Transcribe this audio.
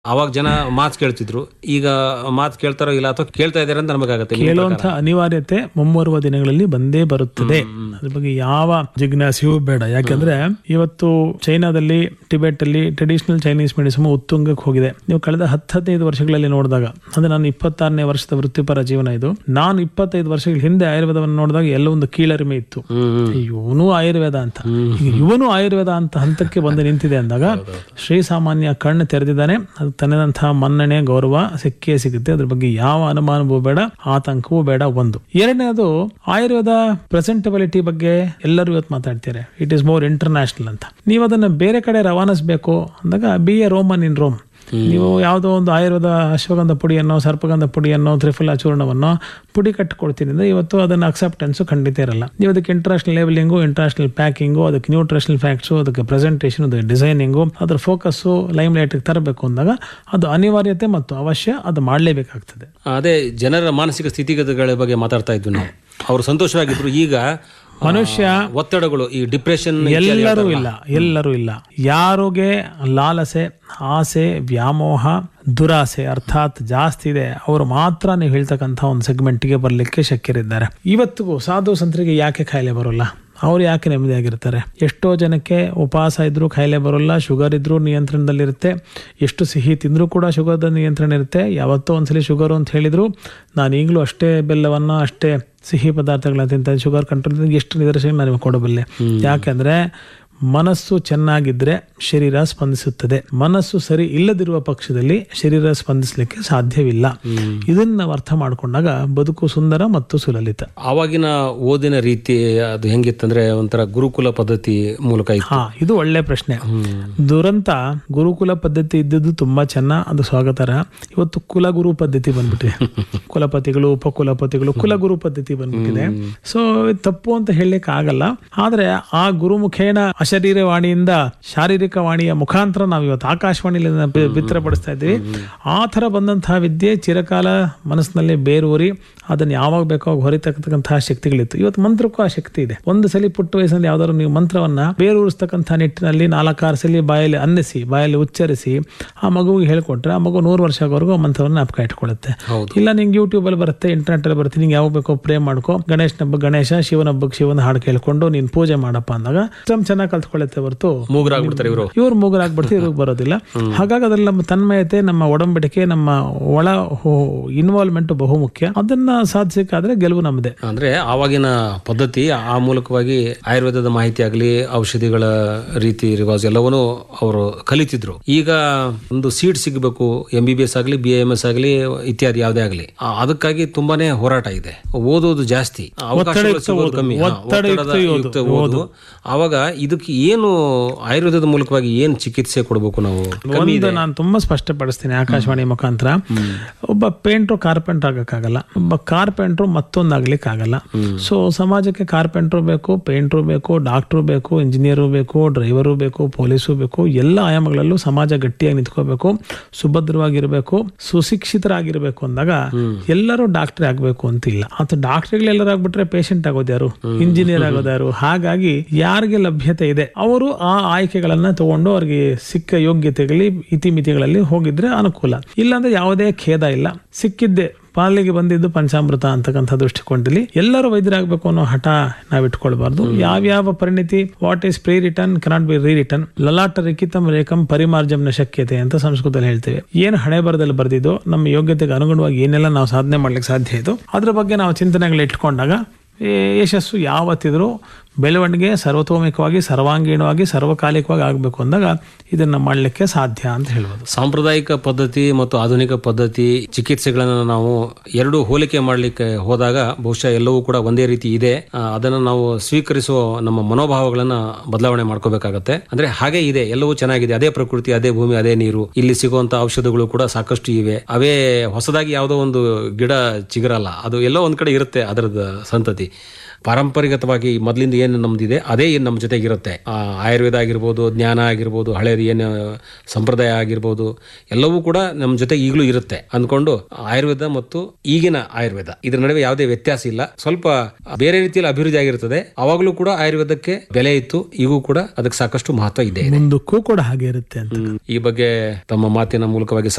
ಅವಾಗ ಜನ ಮಾತು ಕೇಳ್ತಿದ್ರು, ಈಗ ಮಾತು ಕೇಳ್ತಾರೋ ಇಲ್ಲ ಅಥವಾ ಕೇಳ್ತಾ ಇದಾರೆ ಅಂತ ನಮಗಾಗತ್ತೆ. ಕೇಳುವಂತ ಅನಿವಾರ್ಯತೆ ಮುಂಬರುವ ದಿನಗಳಲ್ಲಿ ಬಂದೇ ಬರುತ್ತದೆ. ಅದ್ರ ಬಗ್ಗೆ ಯಾವ ಜಿಜ್ಞಾಸೆಯೂ ಬೇಡ. ಯಾಕಂದ್ರೆ ಇವತ್ತು ಚೈನಾದಲ್ಲಿ, ಟಿಬೆಟ್ ಅಲ್ಲಿ ಟ್ರೆಡಿಷನಲ್ ಚೈನೀಸ್ ಮೆಡಿಸಿನ್ ಉತ್ತುಂಗಕ್ಕೆ ಹೋಗಿದೆ. ನೀವು ಕಳೆದ 10-15 ವರ್ಷಗಳಲ್ಲಿ ನೋಡಿದಾಗ, ಅಂದ್ರೆ ನಾನು 26ನೇ ವರ್ಷದ ವೃತ್ತಿಪರ ಜೀವನ ಇದು, ನಾನು 25 ವರ್ಷಗಳ ಹಿಂದೆ ಆಯುರ್ವೇದವನ್ನು ನೋಡಿದಾಗ ಎಲ್ಲ ಒಂದು ಕೀಳರಿಮೆ ಇತ್ತು. ಇವನು ಆಯುರ್ವೇದ ಅಂತ, ಇವನು ಆಯುರ್ವೇದ ಅಂತ ಹಂತಕ್ಕೆ ಬಂದು ನಿಂತಿದೆ ಅಂದಾಗ ಶ್ರೀಸಾಮಾನ್ಯ ಕಣ್ಣು ತೆರೆದಿದ್ದಾನೆ. ಅದು ತನ್ನದಂತಹ ಮನ್ನಣೆ, ಗೌರವ ಸಿಕ್ಕೇ ಸಿಗುತ್ತೆ. ಅದ್ರ ಬಗ್ಗೆ ಯಾವ ಅನುಮಾನವೂ ಬೇಡ, ಆತಂಕವೂ ಬೇಡ. ಒಂದು. ಎರಡನೇದು, ಆಯುರ್ವೇದ ಪ್ರೆಸೆಂಟಬಿಲಿಟಿ ಬಗ್ಗೆ ಎಲ್ಲರೂ ಇವತ್ತು ಮಾತಾಡ್ತಾರೆ. ಇಟ್ ಈಸ್ ಮೋರ್ ಇಂಟರ್ನ್ಯಾಷನಲ್ ಅಂತ. ನೀವು ಅದನ್ನ ಬೇರೆ ಕಡೆ ರವಾನಿಸಬೇಕು ಅಂದಾಗ B A Roman in Rome. ನೀವು ಯಾವುದೋ ಒಂದು ಆಯುರ್ವೇದ ಅಶ್ವಗಂಧ ಪುಡಿಯನ್ನು, ಸರ್ಪಗಂಧ ಪುಡಿಯನ್ನು, ತ್ರಿಫಲ ಚೂರ್ಣವನ್ನು ಪುಡಿ ಕಟ್ಟಿಕೊಡ್ತೀನಿ ಅಂದ್ರೆ ಇವತ್ತು ಅದನ್ನ ಅಕ್ಸೆಪ್ಟೆನ್ಸ್ ಖಂಡಿತ ಇರಲ್ಲ. ನೀವು ಅದಕ್ಕೆ ಇಂಟರ್ನ್ಯಾಷನಲ್ ಲೇಬಲಿಂಗು, ಇಂಟರ್ನ್ಯಾಷನಲ್ ಪ್ಯಾಕಿಂಗು, ಅದಕ್ಕೆ ನ್ಯೂಟ್ರಿಷನಲ್ ಫ್ಯಾಕ್ಟ್ಸು, ಅದಕ್ಕೆ ಪ್ರೆಸೆಂಟೇಷನ್, ಅದಕ್ಕೆ ಡಿಸೈನಿಂಗು, ಅದ್ರ ಫೋಕಸ್ಸು ಲೈಮ್ ಲೈಟ್ಗೆ ತರಬೇಕು ಅಂದಾಗ ಅದು ಅನಿವಾರ್ಯತೆ ಮತ್ತು ಅವಶ್ಯ, ಅದು ಮಾಡಲೇಬೇಕಾಗ್ತದೆ. ಅದೇ ಜನರ ಮಾನಸಿಕ ಸ್ಥಿತಿಗತಿಗಳ ಬಗ್ಗೆ ಮಾತಾಡ್ತಾ ಇದ್ವಿ ನಾವು. ಅವರು ಸಂತೋಷವಾಗಿದ್ರು. ಈಗ ಮನುಷ್ಯ ಒತ್ತಡಗಳು, ಈ ಡಿಪ್ರೆಷನ್ ಎಲ್ಲರೂ ಇಲ್ಲ. ಯಾರಿಗೆ ಲಾಲಸೆ, ಆಸೆ, ವ್ಯಾಮೋಹ, ದುರಾಸೆ ಅರ್ಥಾತ್ ಜಾಸ್ತಿ ಇದೆ, ಅವರು ಮಾತ್ರ ನೀವು ಹೇಳ್ತಕ್ಕಂಥ ಒಂದು ಸೆಗ್ಮೆಂಟ್ಗೆ ಬರಲಿಕ್ಕೆ ಶಕ್ಯರಿದ್ದಾರೆ. ಇವತ್ತಿಗೂ ಸಾಧು ಸಂತರಿಗೆ ಯಾಕೆ ಕಾಯಿಲೆ ಬರೋಲ್ಲ? ಅವ್ರು ಯಾಕೆ ನೆಮ್ಮದಿಯಾಗಿರ್ತಾರೆ? ಎಷ್ಟೋ ಜನಕ್ಕೆ ಉಪವಾಸ ಇದ್ರೂ ಕಾಯಿಲೆ ಬರೋಲ್ಲ, ಶುಗರ್ ಇದ್ರೂ ನಿಯಂತ್ರಣದಲ್ಲಿರುತ್ತೆ, ಎಷ್ಟು ಸಿಹಿ ತಿಂದರೂ ಕೂಡ ಶುಗರ್ದ ನಿಯಂತ್ರಣ ಇರುತ್ತೆ. ಯಾವತ್ತೋ ಒಂದ್ಸಲಿ ಶುಗರು ಅಂತ ಹೇಳಿದ್ರು, ನಾನು ಈಗಲೂ ಅಷ್ಟೇ ಬೆಲ್ಲವನ್ನು, ಅಷ್ಟೇ ಸಿಹಿ ಪದಾರ್ಥಗಳನ್ನ ತಿಂತ ಶುಗರ್ ಕಂಟ್ರೋಲ್ ಎಷ್ಟು ನಿದರ್ಶನ ನಾನು ಕೊಡಬಲ್ಲೆ. ಯಾಕೆಂದ್ರೆ ಮನಸ್ಸು ಚೆನ್ನಾಗಿದ್ರೆ ಶರೀರ ಸ್ಪಂದಿಸುತ್ತದೆ. ಮನಸ್ಸು ಸರಿ ಇಲ್ಲದಿರುವ ಪಕ್ಷದಲ್ಲಿ ಶರೀರ ಸ್ಪಂದಿಸಲಿಕ್ಕೆ ಸಾಧ್ಯವಿಲ್ಲ. ಇದನ್ನ ನಾವು ಅರ್ಥ ಮಾಡ್ಕೊಂಡಾಗ ಬದುಕು ಸುಂದರ ಮತ್ತು ಸುಲಲಿತ. ಆವಾಗಿನ ಓದಿನ ರೀತಿ ಅದು ಹೆಂಗಿತ್ತಂದ್ರೆ ಒಂಥರ ಗುರುಕುಲ ಪದ್ಧತಿ ಮೂಲಕ ಇತ್ತು. ಇದು ಒಳ್ಳೆ ಪ್ರಶ್ನೆ. ದುರಂತ ಗುರುಕುಲ ಪದ್ಧತಿ ಇದ್ದದ್ದು ತುಂಬಾ ಚೆನ್ನ, ಅದು ಸ್ವಾಗತಾರ್ಹ. ಇವತ್ತು ಕುಲಗುರು ಪದ್ಧತಿ ಬಂದ್ಬಿಟ್ಟಿದೆ. ಕುಲಪತಿಗಳು, ಉಪಕುಲಪತಿಗಳು, ಕುಲಗುರು ಪದ್ಧತಿ ಬಂದ್ಬಿಟ್ಟಿದೆ. ಸೊ ತಪ್ಪು ಅಂತ ಹೇಳಲಿಕ್ಕೆ ಆಗಲ್ಲ. ಆದ್ರೆ ಆ ಗುರುಮುಖೇನ ಅಶರೀರ ವಾಣಿಯಿಂದ ಶಾರೀರಿಕ ವಾಣಿಯ ಮುಖಾಂತರ ನಾವು ಇವತ್ತು ಆಕಾಶವಾಣಿಯಲ್ಲಿ ಬಿತ್ತರಪಡಿಸ್ತಾ ಇದ್ದೀವಿ. ಆ ಥರ ಬಂದಂತಹ ವಿದ್ಯೆ ಚಿರಕಾಲ ಮನಸ್ಸಿನಲ್ಲಿ ಬೇರೂರಿ ಅದನ್ನು ಯಾವಾಗ ಬೇಕೋ ಹೊರಿತಕ್ಕಂತಹ ಶಕ್ತಿಗಳಿತ್ತು. ಇವತ್ತು ಮಂತ್ರಕ್ಕೂ ಆ ಶಕ್ತಿ ಇದೆ. ಒಂದು ಸಲ ಪುಟ್ಟ ವಯಸ್ಸಿನಲ್ಲಿ ಯಾವ್ದಾದ್ರು ನೀವು ಮಂತ್ರವನ್ನ ಬೇರೂರಿಸ್ತಕ್ಕಂಥ ನಿಟ್ಟಿನಲ್ಲಿ 4-6 ಸಲ ಬಾಯಲ್ಲಿ ಅನ್ನಿಸಿ, ಬಾಯಲ್ಲಿ ಉಚ್ಚರಿಸಿ ಆ ಮಗುವಿಗೆ ಹೇಳ್ಕೊಟ್ರೆ ಆ ಮಗು 100 ವರ್ಷವರೆಗೂ ಮಂತ್ರವನ್ನ ಜ್ಞಾಪಕ ಇಟ್ಕೊಳ್ಳುತ್ತೆ. ಇಲ್ಲ ನಿಂಗೆ ಯೂಟ್ಯೂಬ್ ಅಲ್ಲಿ ಬರುತ್ತೆ, ಇಂಟರ್ನೆಟ್ ಅಲ್ಲಿ ಬರುತ್ತೆ, ನಿಂಗೆ ಯಾವಾಗ ಬೇಕೋ ಪ್ರೇ ಮಾಡ್ಕೋ, ಗಣೇಶನ ಹಬ್ಬ ಗಣೇಶ, ಶಿವನ ಹಬ್ಬಕ್ಕೆ ಶಿವನ ಹಾಡು ಕೇಳ್ಕೊಂಡು ನೀನ್ ಪೂಜೆ ಮಾಡಪ್ಪ ಅಂದಾಗ ಚೆನ್ನಾಗಿ ಕಲ್ತ್ಕೊಳ್ಳುತ್ತೆ ಹೊರತು ಇವ್ರು ಮೂಗರಾಗ್ಬಿಡ್ತಾರೆ, ಇವ್ರಿಗೆ ಬರೋದಿಲ್ಲ. ಹಾಗಾಗಿ ಅದ್ರಲ್ಲಿ ನಮ್ಮ ತನ್ಮಯತೆ, ನಮ್ಮ ಒಡಂಬಡಿಕೆ, ನಮ್ಮ ಒಳ ಇನ್ವಾಲ್ವ್ಮೆಂಟ್ ಬಹು ಮುಖ್ಯ. ಅದನ್ನ ಸಾಧಿಸಕ್ಕಾದ್ರೆ ಗೆಲುವು ನಮ್ಮದೇ. ಅಂದ್ರೆ ಆವಾಗಿನ ಪದ್ಧತಿ, ಆ ಮೂಲಕವಾಗಿ ಆಯುರ್ವೇದದ ಮಾಹಿತಿ ಆಗಲಿ, ಔಷಧಿಗಳ ರೀತಿ ರಿವಾಜ್ ಎಲ್ಲವನ್ನೂ ಅವರು ಕಲಿತಿದ್ರು. ಈಗ ಒಂದು ಸೀಟ್ ಸಿಗಬೇಕು, MBBS ಆಗಲಿ, BAMS ಆಗಲಿ, ಇತ್ಯಾದಿ ಯಾವುದೇ ಆಗಲಿ, ಅದಕ್ಕಾಗಿ ತುಂಬಾನೇ ಹೋರಾಟ ಇದೆ. ಓದೋದು ಜಾಸ್ತಿ, ಅವಕಾಶಗಳು ಸಿಗೋದು ಕಮ್ಮಿ, ಓದು. ಆವಾಗ ಇದಕ್ಕೆ ಏನು ಆಯುರ್ವೇದದ ಮೂಲಕವಾಗಿ ಏನು ಚಿಕಿತ್ಸೆ ಕೊಡಬೇಕು ನಾವು? ನಾನು ತುಂಬಾ ಸ್ಪಷ್ಟಪಡಿಸ್ತೀನಿ ಆಕಾಶವಾಣಿ ಮುಖಾಂತರ. ಒಬ್ಬ ಪೇಂಟ್ರು ಕಾರ್ಪೆಂಟರ್ ಆಗಕ್ಕಾಗಲ್ಲ, ಒಬ್ಬ ಕಾರ್ಪೆಂಟ್ರು ಮತ್ತೊಂದಾಗ್ಲಿಕ್ಕೆ ಆಗಲ್ಲ. ಸೊ ಸಮಾಜಕ್ಕೆ ಕಾರ್ಪೆಂಟ್ರು ಬೇಕು, ಪೇಂಟ್ರು ಬೇಕು, ಡಾಕ್ಟ್ರು ಬೇಕು, ಇಂಜಿನಿಯರು ಬೇಕು, ಡ್ರೈವರು ಬೇಕು, ಪೊಲೀಸು ಬೇಕು. ಎಲ್ಲ ಆಯಾಮಗಳಲ್ಲೂ ಸಮಾಜ ಗಟ್ಟಿಯಾಗಿ ನಿಂತ್ಕೋಬೇಕು, ಸುಭದ್ರವಾಗಿರ್ಬೇಕು, ಸುಶಿಕ್ಷಿತರಾಗಿರ್ಬೇಕು ಅಂದಾಗ ಎಲ್ಲರೂ ಡಾಕ್ಟರ್ ಆಗ್ಬೇಕು ಅಂತ ಇಲ್ಲ. ಅಥವಾ ಡಾಕ್ಟರ್ಗಳೆಲ್ಲರೂ ಆಗ್ಬಿಟ್ರೆ ಪೇಷಂಟ್ ಆಗೋದು ಯಾರು? ಇಂಜಿನಿಯರ್ ಆಗೋದು ಯಾರು? ಹಾಗಾಗಿ ಯಾರಿಗೆ ಲಭ್ಯತೆ ಇದೆ ಅವರು ಆ ಆಯ್ಕೆಗಳನ್ನ ತಗೊಂಡು ಅವ್ರಿಗೆ ಸಿಕ್ಕ ಯೋಗ್ಯತೆಗಳಲ್ಲಿ ಇತಿಮಿತಿಗಳಲ್ಲಿ ಹೋಗಿದ್ರೆ ಅನುಕೂಲ. ಇಲ್ಲಾಂದ್ರೆ ಯಾವುದೇ ಖೇದ ಇಲ್ಲ. ಸಿಕ್ಕಿದ್ದೆ ಪಾಲಿಗೆ ಬಂದಿದ್ದು ಪಂಚಾಮೃತ ಅಂತಕ್ಕಂಥ ದೃಷ್ಟಿಕೋನದಲ್ಲಿ ಎಲ್ಲರೂ ವೈದ್ಯರಾಗಬೇಕು ಅನ್ನೋ ಹಠ ನಾವು ಇಟ್ಕೊಳ್ಬಾರ್ದು. ಯಾವ್ಯಾವ ಪರಿಣಿತಿ, what is pre return cannot be ರೀ ರಿಟರ್ನ್, ಲಲಾಟ ರಿಕಿತಂ ರೇಖಂ ಪರಿಮಾರ್ಜಮ್ನ ಶಕ್ಯತೆ ಅಂತ ಸಂಸ್ಕೃತದಲ್ಲಿ ಹೇಳ್ತೇವೆ. ಏನು ಹಣೆ ಬರದಲ್ಲಿ ಬರ್ದಿದ್ದು, ನಮ್ಮ ಯೋಗ್ಯತೆಗೆ ಅನುಗುಣವಾಗಿ ಏನೆಲ್ಲ ನಾವು ಸಾಧನೆ ಮಾಡ್ಲಿಕ್ಕೆ ಸಾಧ್ಯ ಇದು, ಅದ್ರ ಬಗ್ಗೆ ನಾವು ಚಿಂತನೆಗಳು ಇಟ್ಕೊಂಡಾಗ ಯಶಸ್ಸು ಯಾವತ್ತಿದ್ರು ಬೆಳವಣಿಗೆ ಸರ್ವತೋಮುಖವಾಗಿ, ಸರ್ವಾಂಗೀಣವಾಗಿ, ಸರ್ವಕಾಲಿಕವಾಗಿ ಆಗಬೇಕು ಅಂದಾಗ ಇದನ್ನ ಮಾಡಲಿಕ್ಕೆ ಸಾಧ್ಯ ಅಂತ ಹೇಳ್ಬೋದು. ಸಾಂಪ್ರದಾಯಿಕ ಪದ್ಧತಿ ಮತ್ತು ಆಧುನಿಕ ಪದ್ಧತಿ ಚಿಕಿತ್ಸೆಗಳನ್ನ ನಾವು ಎರಡು ಹೋಲಿಕೆ ಮಾಡಲಿಕ್ಕೆ ಹೋದಾಗ ಬಹುಶಃ ಎಲ್ಲವೂ ಕೂಡ ಒಂದೇ ರೀತಿ ಇದೆ. ಅದನ್ನ ನಾವು ಸ್ವೀಕರಿಸುವ ನಮ್ಮ ಮನೋಭಾವಗಳನ್ನ ಬದಲಾವಣೆ ಮಾಡ್ಕೋಬೇಕಾಗತ್ತೆ. ಅಂದ್ರೆ ಹಾಗೆ ಇದೆ, ಎಲ್ಲವೂ ಚೆನ್ನಾಗಿದೆ, ಅದೇ ಪ್ರಕೃತಿ, ಅದೇ ಭೂಮಿ, ಅದೇ ನೀರು, ಇಲ್ಲಿ ಸಿಗುವಂತ ಔಷಧಗಳು ಕೂಡ ಸಾಕಷ್ಟು ಇವೆ. ಅವೇ ಹೊಸದಾಗಿ ಯಾವುದೋ ಒಂದು ಗಿಡ ಚಿಗುರಲ್ಲ, ಅದು ಎಲ್ಲೋ ಒಂದ್ ಕಡೆ ಇರುತ್ತೆ ಅದರದ ಸಂತತಿ. ಪಾರಂಪರಿಕವಾಗಿ ಮೊದಲಿಂದ ಏನು ನಮ್ದಿದೆ ಅದೇ ಏನು ನಮ್ಮ ಜೊತೆಗಿರುತ್ತೆ. ಆಯುರ್ವೇದ ಆಗಿರ್ಬೋದು, ಜ್ಞಾನ ಆಗಿರ್ಬೋದು, ಹಳೆಯದು ಏನು ಸಂಪ್ರದಾಯ ಆಗಿರ್ಬೋದು, ಎಲ್ಲವೂ ಕೂಡ ನಮ್ಮ ಜೊತೆ ಈಗಲೂ ಇರುತ್ತೆ ಅಂದ್ಕೊಂಡು ಆಯುರ್ವೇದ ಮತ್ತು ಈಗಿನ ಆಯುರ್ವೇದ ಇದ್ರ ನಡುವೆ ಯಾವುದೇ ವ್ಯತ್ಯಾಸ ಇಲ್ಲ. ಸ್ವಲ್ಪ ಬೇರೆ ರೀತಿಯಲ್ಲಿ ಅಭಿವೃದ್ಧಿ ಆಗಿರುತ್ತದೆ. ಅವಾಗಲೂ ಕೂಡ ಆಯುರ್ವೇದಕ್ಕೆ ಬೆಲೆ ಇತ್ತು, ಈಗೂ ಕೂಡ ಅದಕ್ಕೆ ಸಾಕಷ್ಟು ಮಹತ್ವ ಇದೆ, ಮುಂದಕ್ಕೂ ಕೂಡ ಹಾಗೆ ಇರುತ್ತೆ ಅಂತ. ಈ ಬಗ್ಗೆ ತಮ್ಮ ಮಾತಿನ ಮೂಲಕವಾಗಿ